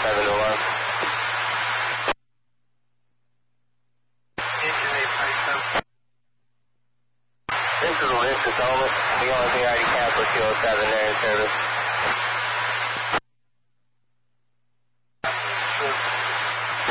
7 to 1. This is Winston Thomas. We only see already cancel 207 there in service.